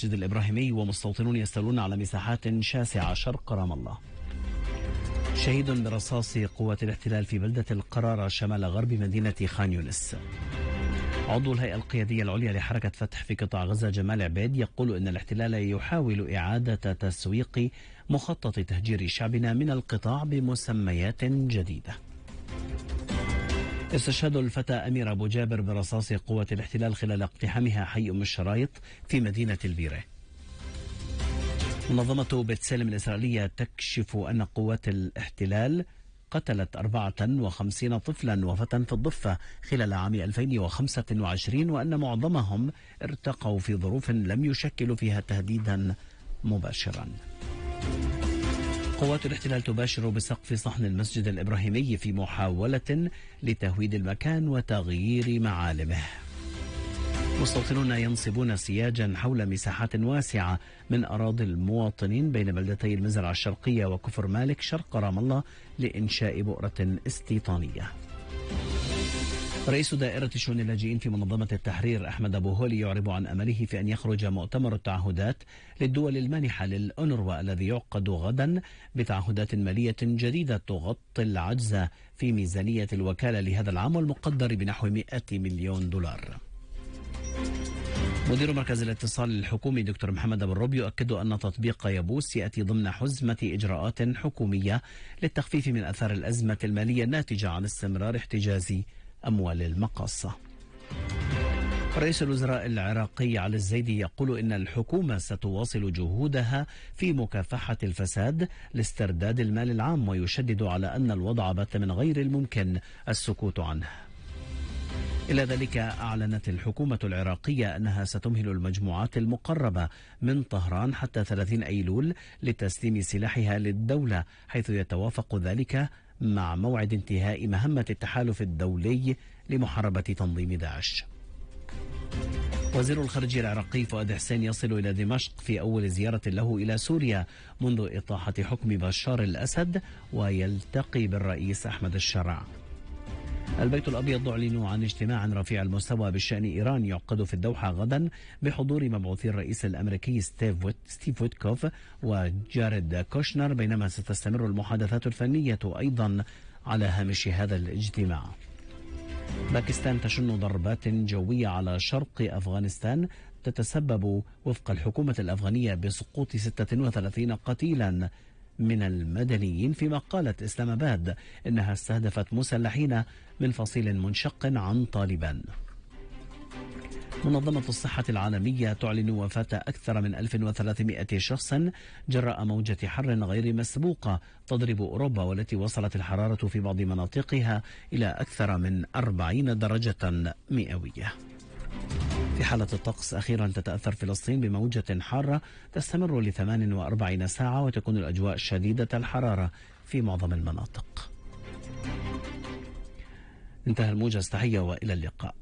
المسجد الإبراهيمي ومستوطنون يستولون على مساحات شاسعة شرق رام الله. شهيد برصاص قوات الاحتلال في بلدة القرارة شمال غرب مدينة خان يونس. عضو الهيئة القيادية العليا لحركة فتح في قطاع غزة جمال عبيد يقول إن الاحتلال يحاول إعادة تسويق مخطط تهجير شعبنا من القطاع بمسميات جديدة. استشهاد الفتى أمير أبو جابر برصاص قوة الاحتلال خلال اقتحامها حي أم الشرايط في مدينة البيرة. منظمة بيت سالم الإسرائيلية تكشف أن قوات الاحتلال قتلت 54 طفلا وفتى في الضفة خلال عام 2025 وأن معظمهم ارتقوا في ظروف لم يشكلوا فيها تهديدا مباشرا. قوات الاحتلال تباشر بسقف صحن المسجد الإبراهيمي في محاولة لتهويد المكان وتغيير معالمه. مستوطنون ينصبون سياجا حول مساحات واسعة من أراضي المواطنين بين بلدتي المزرعة الشرقية وكفر مالك شرق رام الله لإنشاء بؤرة استيطانية. رئيس دائرة شؤون اللاجئين في منظمة التحرير أحمد أبو هولي يعرب عن أمله في أن يخرج مؤتمر التعهدات للدول المانحة للأونروا الذي يعقد غدا بتعهدات مالية جديدة تغطي العجز في ميزانية الوكالة لهذا العام والمقدر بنحو 100 مليون دولار. مدير مركز الاتصال الحكومي دكتور محمد أبو الرب يؤكد أن تطبيق يبوس يأتي ضمن حزمة إجراءات حكومية للتخفيف من أثار الأزمة المالية الناتجة عن استمرار احتجاز أموال المقاصة. رئيس الوزراء العراقي علي الزيدي يقول إن الحكومة ستواصل جهودها في مكافحة الفساد لاسترداد المال العام ويشدد على أن الوضع بات من غير الممكن السكوت عنه. إلى ذلك أعلنت الحكومة العراقية أنها ستمهل المجموعات المقربة من طهران حتى 30 أيلول لتسليم سلاحها للدولة حيث يتوافق ذلك مع موعد انتهاء مهمة التحالف الدولي لمحاربة تنظيم داعش. وزير الخارجية العراقي فؤاد حسين يصل إلى دمشق في أول زيارة له إلى سوريا منذ إطاحة حكم بشار الأسد ويلتقي بالرئيس أحمد الشرع. البيت الأبيض أعلن عن اجتماع رفيع المستوى بشأن إيران يعقد في الدوحة غدا بحضور مبعوثي الرئيس الأمريكي ستيف ويتكوف وجاريد كوشنر بينما ستستمر المحادثات الفنية أيضا على هامش هذا الاجتماع. باكستان تشن ضربات جوية على شرق أفغانستان تتسبب وفق الحكومة الأفغانية بسقوط 36 قتيلا من المدنيين فيما قالت إسلام آباد إنها استهدفت مسلحين من فصيل منشق عن طالبان. منظمة الصحة العالمية تعلن وفاة أكثر من 1300 شخص جراء موجة حر غير مسبوقة تضرب أوروبا والتي وصلت الحرارة في بعض مناطقها إلى أكثر من 40 درجة مئوية. في حالة الطقس أخيرا تتأثر فلسطين بموجة حارة تستمر ل48 ساعة وتكون الأجواء شديدة الحرارة في معظم المناطق. انتهى الموجز، تحية وإلى اللقاء.